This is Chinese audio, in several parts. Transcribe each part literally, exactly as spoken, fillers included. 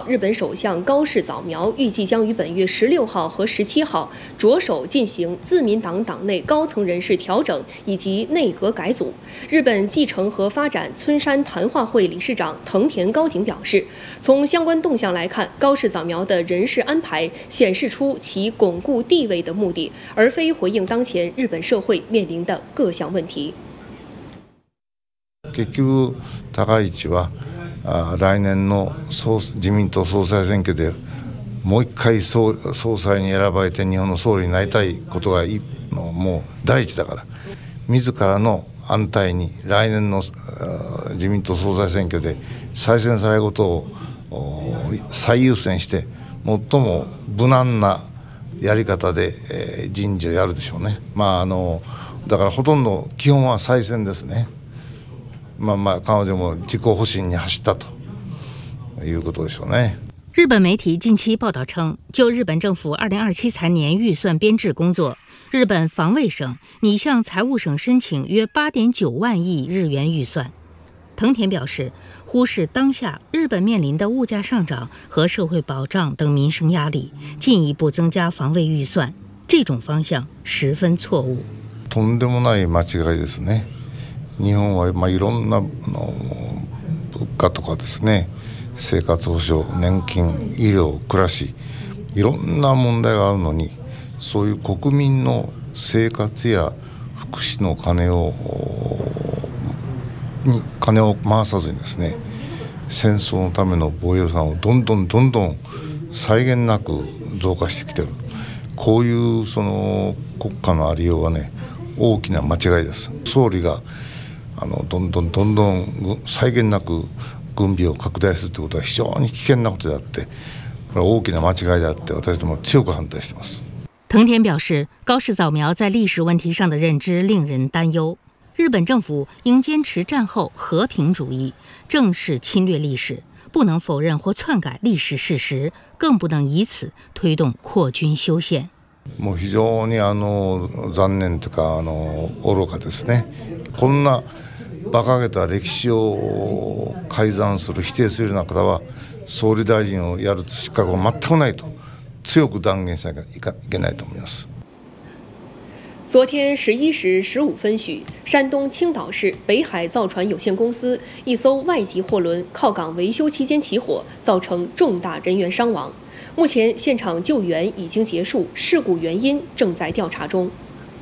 日本首相高市早苗预计将于本月十六号和十七号着手进行自民党党内高层人事调整以及内阁改组。日本继承和发展村山谈话会理事长藤田高景表示，从相关动向来看，高市早苗的人事安排显示出其巩固地位的目的，而非回应当前日本社会面临的各项问題。 結局、高市は来年の自民党総裁選挙でもう一回 総, 総裁に選ばれて日本の総理になりたいことがもう第一だから、自らの安泰に来年の自民党総裁選挙で再選されることを最優先して最も無難なやり方で人事をやるでしょうね。まああのだからほとんど基本は再選ですね。まあまあ彼女も自己保身に走ったということでしょうね。 日本媒体近期报道称，就日本政府二零二七财年预算编制工作，日本防卫省拟向财务省申请约八点九万亿日元预算。藤田表示，忽视当下日本面临的物价上涨和社会保障等民生压力，进一步增加防卫预算，这种方向十分错误。 とんでもない間違いですね。日本はまあいろんなあの物価とかですね、生活保障、年金、医療、暮らし、いろんな問題があるのに、そういう国民の生活や福祉の金をに金を回さずにですね、戦争のための防衛予算をどんどんどんどん際限なく増加してきてる。こういうその国家のありようはね、大きな間違いです。総理があのどんどんどんどん際限なく軍備を拡大するということは非常に危険なことであって、これは大きな間違いであって、私ども強く反対しています。 藤田表示，高市早苗在历史问题上的认知令人担忧。日本政府应坚持战后和平主义，正视侵略历史，不能否认或篡改历史事实，更不能以此推動扩軍修憲。 もう非常にあの残念というかあの愚かですね。こんな馬鹿げた歴史を改ざんする否定するような方は総理大臣をやる資格は全くないと強く断言しなきゃいけないと思います。 昨天十一时十五分许，山东青岛市北海造船有限公司一艘外籍货轮靠港维修期间起火，造成重大人员伤亡。目前现场救援已经结束，事故原因正在调查中。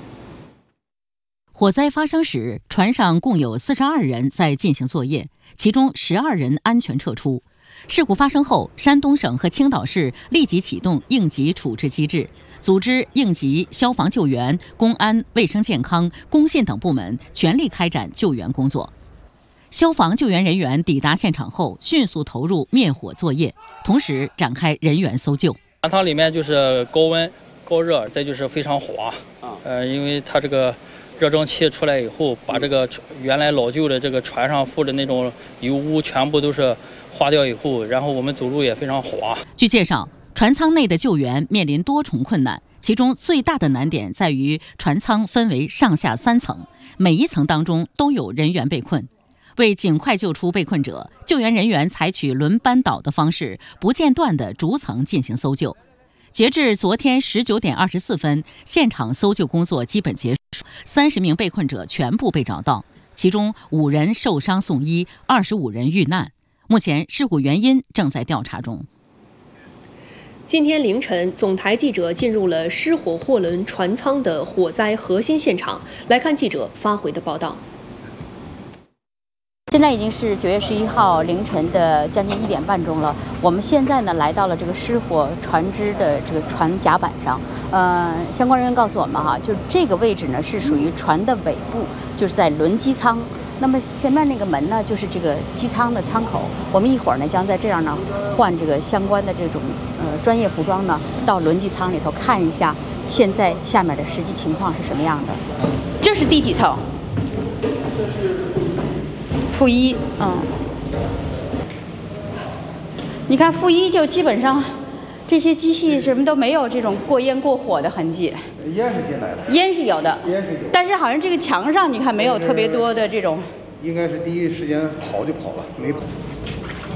火灾发生时，船上共有四十二人在进行作业，其中十二人安全撤出。事故发生后，山东省和青岛市立即启动应急处置机制，组织应急、消防救援、公安、卫生健康、工信等部门全力开展救援工作。消防救援人员抵达现场后，迅速投入灭火作业，同时展开人员搜救。 船舱里面就是高温、高热，再就是非常滑，呃，因为它这个热蒸汽出来以后，把这个原来老旧的这个船上附的那种油污全部都是化掉以后，然后我们走路也非常滑。 据介绍，船舱内的救援面临多重困难，其中最大的难点在于船舱分为上下三层，每一层当中都有人员被困。为尽快救出被困者，救援人员采取轮班倒的方式，不间断地逐层进行搜救。截至昨天十九点二十四分，现场搜救工作基本结束，三十名被困者全部被找到，其中五人受伤送医，二十五人遇难。目前事故原因正在调查中。 今天凌晨，总台记者进入了失火货轮船舱的火灾核心现场，来看记者发回的报道。 现在已经是九月十一号凌晨的将近一点半钟了。我们现在呢来到了这个失火船只的这个船甲板上。呃，相关人员告诉我们哈，就这个位置呢是属于船的尾部，就是在轮机舱。那么前面那个门呢，就是这个机舱的舱口。我们一会儿呢将在这样呢换这个相关的这种呃专业服装呢，到轮机舱里头看一下现在下面的实际情况是什么样的。这是第几层？负一，嗯，你看负一就基本上这些机器什么都没有这种过烟过火的痕迹。 烟是进来了， 烟是有的， 烟是有的， 但是好像这个墙上你看没有特别多的这种。 应该是第一时间跑就跑了，没跑。